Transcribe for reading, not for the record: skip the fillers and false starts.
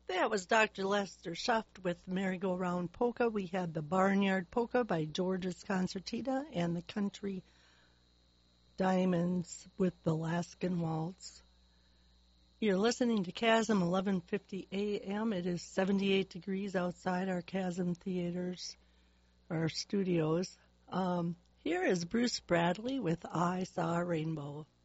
That was Dr. Lester Shuft with Merry-Go-Round Polka. We had the Barnyard Polka by George's Concertina and the Country Diamonds with the Alaskan Waltz. You're listening to Chasm 1150 AM. It is 78 degrees outside our Chasm theaters, our studios. Here is Bruce Bradley with I Saw a Rainbow.